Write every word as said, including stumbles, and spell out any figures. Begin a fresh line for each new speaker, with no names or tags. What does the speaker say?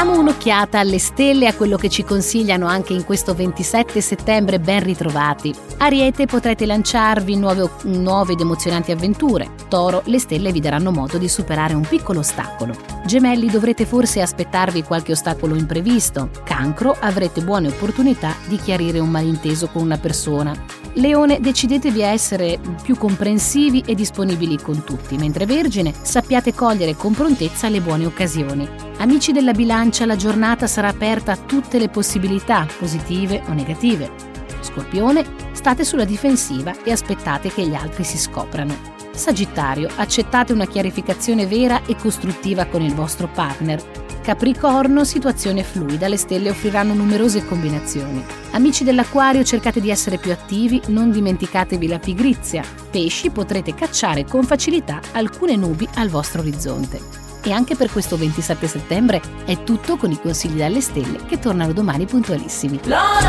Diamo un'occhiata alle stelle, a quello che ci consigliano anche in questo ventisette settembre ben ritrovati. Ariete, potrete lanciarvi in nuove, nuove ed emozionanti avventure. Toro, le stelle vi daranno modo di superare un piccolo ostacolo. Gemelli, dovrete forse aspettarvi qualche ostacolo imprevisto. Cancro, avrete buone opportunità di chiarire un malinteso con una persona. Leone, decidetevi a essere più comprensivi e disponibili con tutti, mentre Vergine, sappiate cogliere con prontezza le buone occasioni. Amici della Bilancia, la giornata sarà aperta a tutte le possibilità, positive o negative. Scorpione, state sulla difensiva e aspettate che gli altri si scoprano. Sagittario, accettate una chiarificazione vera e costruttiva con il vostro partner. Capricorno, situazione fluida, le stelle offriranno numerose combinazioni. Amici dell'Acquario, cercate di essere più attivi, non dimenticatevi la pigrizia. Pesci, potrete cacciare con facilità alcune nubi al vostro orizzonte. E anche per questo ventisette settembre è tutto con i consigli dalle stelle che tornano domani puntualissimi.